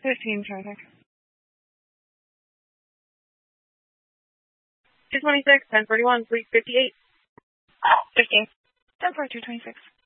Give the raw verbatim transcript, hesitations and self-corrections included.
fifteen, traffic. two twenty-six, ten forty-one, fleet fifty-eight. fifteen. ten forty-two, twenty-six.